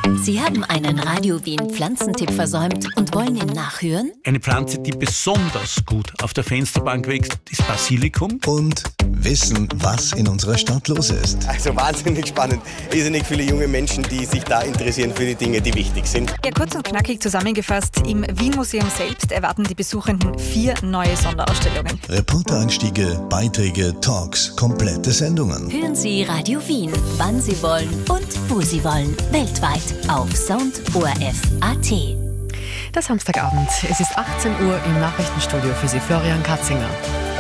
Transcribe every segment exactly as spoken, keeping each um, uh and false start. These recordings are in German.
Sie haben einen Radio Wien Pflanzentipp versäumt und wollen ihn nachhören? Eine Pflanze, die besonders gut auf der Fensterbank wächst, ist Basilikum. Und wissen, was in unserer Stadt los ist. Also wahnsinnig spannend. Irrsinnig viele junge Menschen, die sich da interessieren für die Dinge, die wichtig sind. Ja, kurz und knackig zusammengefasst, im Wien-Museum selbst erwarten die Besuchenden vier neue Sonderausstellungen. Reportereinstiege, Beiträge, Talks, komplette Sendungen. Hören Sie Radio Wien, wann Sie wollen und wo Sie wollen. Weltweit auf Sound O R F Punkt A T. Der Samstagabend. Es ist achtzehn Uhr im Nachrichtenstudio für Sie Florian Katzinger.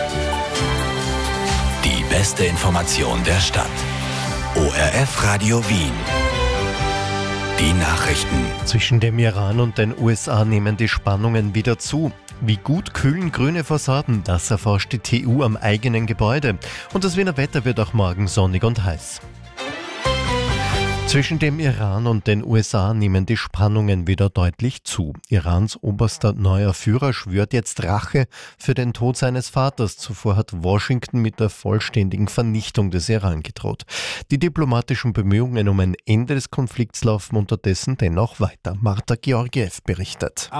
Die beste Information der Stadt. O R F Radio Wien. Die Nachrichten. Zwischen dem Iran und den U S A nehmen die Spannungen wieder zu. Wie gut kühlen grüne Fassaden? Das erforscht die T U am eigenen Gebäude. Und das Wiener Wetter wird auch morgen sonnig und heiß. Zwischen dem Iran und den U S A nehmen die Spannungen wieder deutlich zu. Irans oberster neuer Führer schwört jetzt Rache für den Tod seines Vaters. Zuvor hat Washington mit der vollständigen Vernichtung des Iran gedroht. Die diplomatischen Bemühungen um ein Ende des Konflikts laufen unterdessen dennoch weiter. Marta Georgiev berichtet.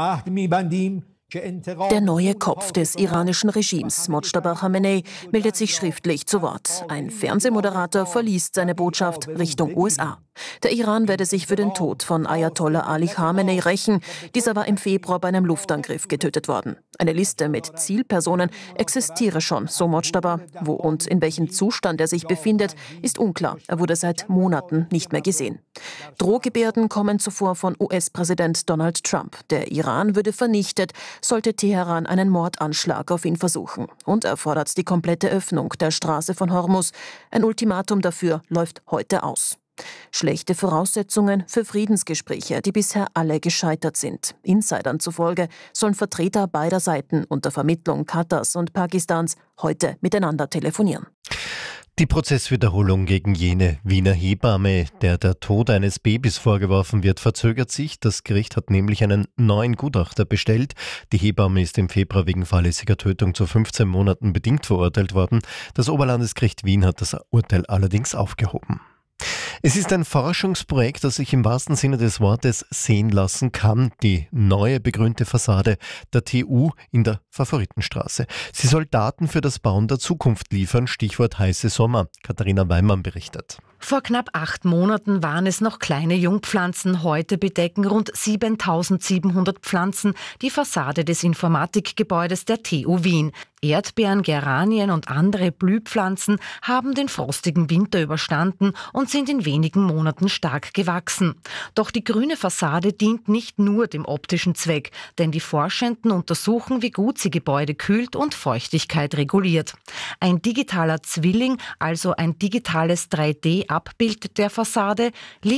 Der neue Kopf des iranischen Regimes, Mojtaba Khamenei, meldet sich schriftlich zu Wort. Ein Fernsehmoderator verliest seine Botschaft Richtung U S A. Der Iran werde sich für den Tod von Ayatollah Ali Khamenei rächen. Dieser war im Februar bei einem Luftangriff getötet worden. Eine Liste mit Zielpersonen existiere schon, so Mojtaba. Wo und in welchem Zustand er sich befindet, ist unklar. Er wurde seit Monaten nicht mehr gesehen. Drohgebärden kommen zuvor von U S-Präsident Donald Trump. Der Iran würde vernichtet, sollte Teheran einen Mordanschlag auf ihn versuchen. Und er fordert die komplette Öffnung der Straße von Hormuz. Ein Ultimatum dafür läuft heute aus. Schlechte Voraussetzungen für Friedensgespräche, die bisher alle gescheitert sind. Insidern zufolge sollen Vertreter beider Seiten unter Vermittlung Katars und Pakistans heute miteinander telefonieren. Die Prozesswiederholung gegen jene Wiener Hebamme, der der Tod eines Babys vorgeworfen wird, verzögert sich. Das Gericht hat nämlich einen neuen Gutachter bestellt. Die Hebamme ist im Februar wegen fahrlässiger Tötung zu fünfzehn Monaten bedingt verurteilt worden. Das Oberlandesgericht Wien hat das Urteil allerdings aufgehoben. Es ist ein Forschungsprojekt, das sich im wahrsten Sinne des Wortes sehen lassen kann. Die neue begrünte Fassade der T U in der Favoritenstraße. Sie soll Daten für das Bauen der Zukunft liefern. Stichwort heiße Sommer. Katharina Weimann berichtet. Vor knapp acht Monaten waren es noch kleine Jungpflanzen. Heute bedecken rund siebentausendsiebenhundert Pflanzen die Fassade des Informatikgebäudes der T U Wien. Erdbeeren, Geranien und andere Blühpflanzen haben den frostigen Winter überstanden und sind in wenigen Monaten stark gewachsen. Doch die grüne Fassade dient nicht nur dem optischen Zweck, denn die Forschenden untersuchen, wie gut sie Gebäude kühlt und Feuchtigkeit reguliert. Ein digitaler Zwilling, also ein digitales drei D Abbild der Fassade, liefert